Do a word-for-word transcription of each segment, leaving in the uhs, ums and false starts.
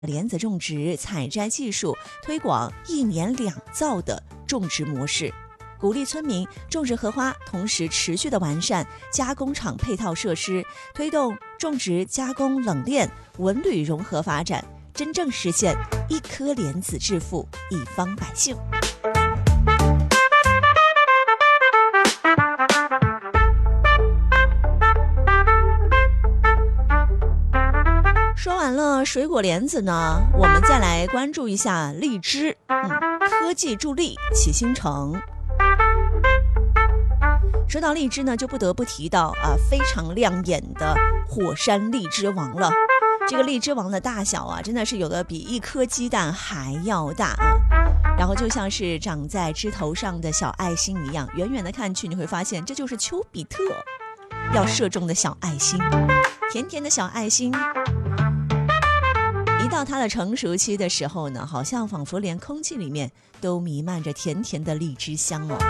莲子种植采摘技术，推广一年两造的种植模式，鼓励村民种植荷花，同时持续的完善加工厂配套设施，推动种植加工冷链文旅融合发展，真正实现一颗莲子致富一方百姓。说完了水果莲子呢，我们再来关注一下荔枝。嗯，科技助力启新城。说到荔枝呢，就不得不提到啊非常亮眼的火山荔枝王了。这个荔枝王的大小啊，真的是有的比一颗鸡蛋还要大啊。然后就像是长在枝头上的小爱心一样，远远的看去，你会发现这就是丘比特要射中的小爱心，甜甜的小爱心。一到它的成熟期的时候呢，好像仿佛连空气里面都弥漫着甜甜的荔枝香哦。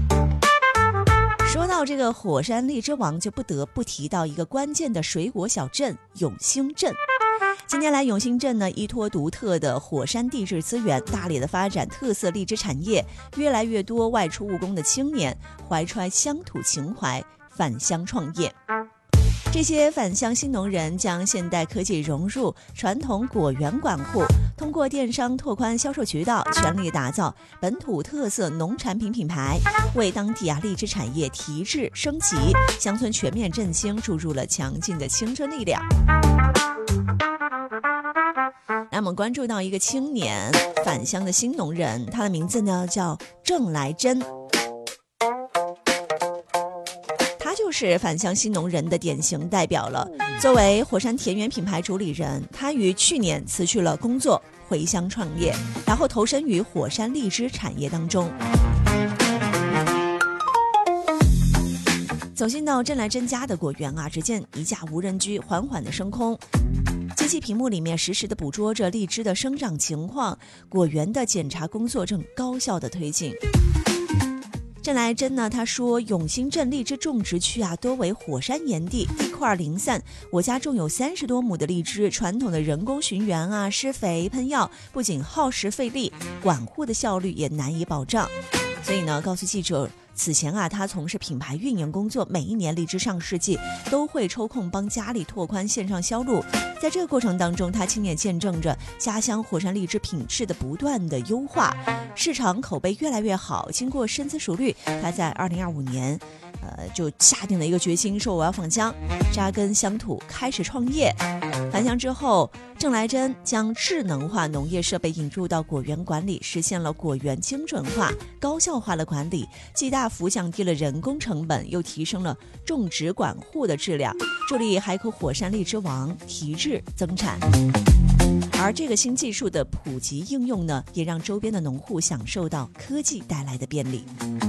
说到这个火山荔枝王，就不得不提到一个关键的水果小镇永兴镇。近年来，永兴镇呢依托独特的火山地质资源，大力的发展特色荔枝产业，越来越多外出务工的青年怀揣乡土情怀返乡创业。这些返乡新农人将现代科技融入传统果园管护，通过电商拓宽销售渠道，全力打造本土特色农产品品牌，为当地啊荔枝产业提质升级，乡村全面振兴注入了强劲的青春力量。那我们关注到一个青年返乡的新农人，他的名字呢叫郑来珍。就是返乡新农人的典型代表了。作为火山田园品牌主理人，他于去年辞去了工作，回乡创业，然后投身于火山荔枝产业当中。走进到郑来珍家的果园啊，只见一架无人机缓缓的升空，机器屏幕里面实时的捕捉着荔枝的生长情况，果园的检查工作正高效的推进。郑来珍呢，他说永兴镇荔枝种植区啊多为火山岩地，地块零散，我家种有三十多亩的荔枝，传统的人工巡园啊、施肥喷药不仅耗时费力，管护的效率也难以保障。所以呢，告诉记者，此前啊，他从事品牌运营工作，每一年荔枝上市季都会抽空帮家里拓宽线上销路。在这个过程当中，他亲眼见证着家乡火山荔枝品质的不断的优化，市场口碑越来越好。经过深思熟虑，他在二零二五年呃，就下定了一个决心，说我要返乡，扎根乡土，开始创业。返乡之后，郑来珍将智能化农业设备引入到果园管理，实现了果园精准化、高效化的管理，既大幅降低了人工成本，又提升了种植管护的质量，助力海口火山荔枝王提质增产。而这个新技术的普及应用呢，也让周边的农户享受到科技带来的便利。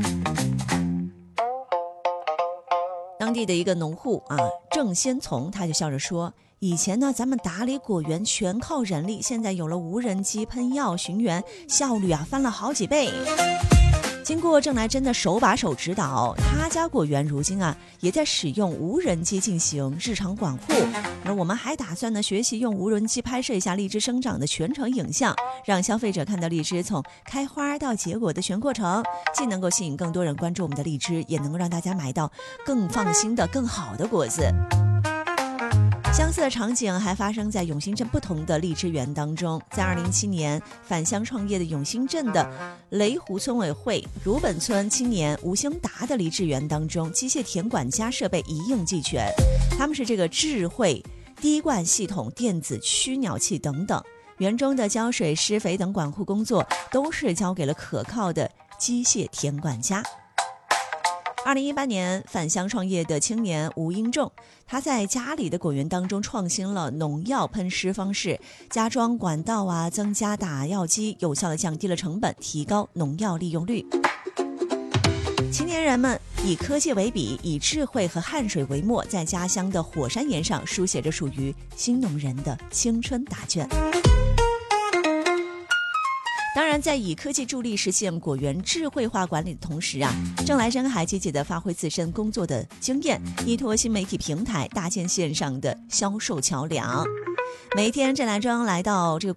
当地的一个农户啊，郑先从，他就笑着说，以前呢咱们打理果园全靠人力，现在有了无人机喷药巡园，效率啊翻了好几倍。经过郑来珍的手把手指导，他家果园如今啊也在使用无人机进行日常管护。而我们还打算呢学习用无人机拍摄一下荔枝生长的全程影像，让消费者看到荔枝从开花到结果的全过程，既能够吸引更多人关注我们的荔枝，也能够让大家买到更放心的更好的果子。相似的场景还发生在永兴镇不同的荔枝园当中。在二零一七年返乡创业的永兴镇的雷湖村委会如本村青年吴兴达的荔枝园当中，机械田管家设备一应俱全，他们是这个智慧滴灌系统、电子驱鸟器等等，园中的浇水、施肥等管护工作都是交给了可靠的机械田管家。二零一八年返乡创业的青年吴英仲，他在家里的果园当中创新了农药喷施方式，加装管道啊，增加打药机，有效地降低了成本，提高农药利用率。青年人们以科技为笔，以智慧和汗水为墨，在家乡的火山岩上书写着属于新农人的青春答卷。当然，在以科技助力实现果园智慧化管理的同时啊，郑来珍还积极地发挥自身工作的经验，依托新媒体平台搭建线上的销售桥梁。 每一天，郑来庄来到这个